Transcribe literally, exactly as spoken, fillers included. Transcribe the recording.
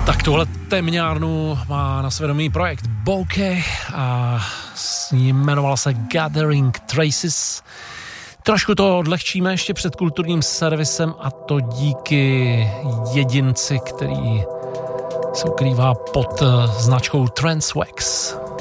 Tak tuhle temňárnu má na svědomí projekt Bokeh a jmenovala se Gathering Traces. Trošku to odlehčíme ještě před kulturním servisem a to díky jedinci, který se ukrývá pod značkou Transwax.